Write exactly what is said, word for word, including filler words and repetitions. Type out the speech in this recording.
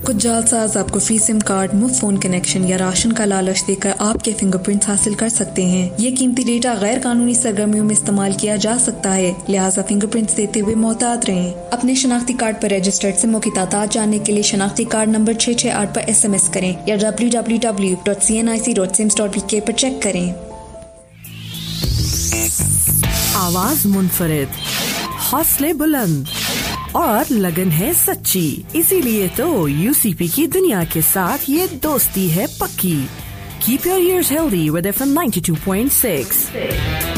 कुछ जालसाज आपको free SIM card, मुफ्त फोन कनेक्शन या राशन का लालच देकर आपके फिंगरप्रिंट्स हासिल कर सकते हैं। ये कीमती डेटा गैर कानूनी सरगर्मियों में इस्तेमाल किया जा सकता है, लिहाजा फिंगरप्रिंट्स देते हुए मोहतात रहें। अपने शनाख्ती कार्ड पर रजिस्टर्ड सिमों की तादाद जानने के लिए शनाख्ती कार्ड नंबर छह छह आठ पर एस एम एस करें या W W W dot C N आई C dot CIMS dot P के पर चेक करें। आवाज मुनफरिद, हौसले बुलंद और लगन है सच्ची, इसीलिए तो यूसीपी की दुनिया के साथ ये दोस्ती है पक्की। Keep your ears healthy with F M ninety-two point six.